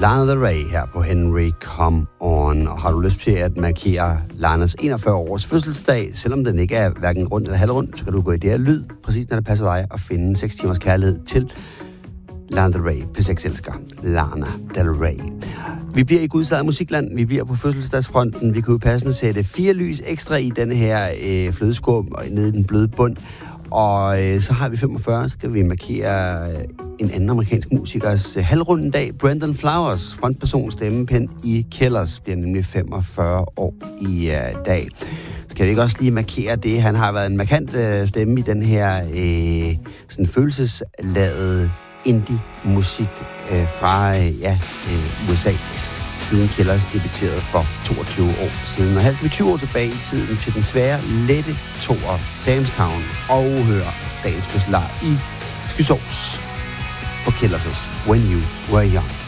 Lana Del Rey her på Henry Come On. Og har du lyst til at markere Lanas 41 års fødselsdag, selvom den ikke er hverken rund eller halvrund, så kan du gå i det her lyd, præcis når det passer dig, og finde 6 timers kærlighed til Lana Del Rey. P6 elsker Lana Del Rey. Vi bliver i Guds eget musikland, vi bliver på fødselsdagsfronten. Vi kan jo passende sætte 4 lys ekstra i den her flødeskum og nede i den bløde bund. Og så har vi 45, så kan vi markere en anden amerikansk musikers halvrunde dag. Brandon Flowers, frontperson, stemmepen i Killers, bliver nemlig 45 år i dag. Skal vi ikke også lige markere det? Han har været en markant stemme i den her sådan følelsesladede indie-musik fra USA, siden Killers debuterede for 22 år siden. Og her skal vi 20 år tilbage i tiden til den svære, lette toer Sam's Town og høre dagens fødselar i Skysovs på Killers' When You Were Young.